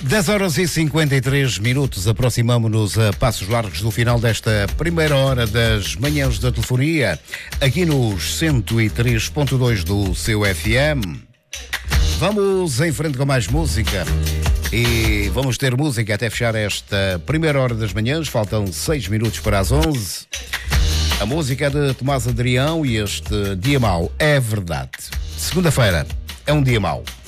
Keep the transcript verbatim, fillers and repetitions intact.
dez horas e cinquenta e três minutos, aproximamo-nos a passos largos do final desta primeira hora das manhãs da telefonia, aqui nos cento e três ponto dois do seu F M. Vamos em frente com mais música e vamos ter música até fechar esta primeira hora das manhãs, faltam seis minutos para as onze. A música é de Tomás Adrião e este Dia Mau é verdade. Segunda-feira é um dia mau.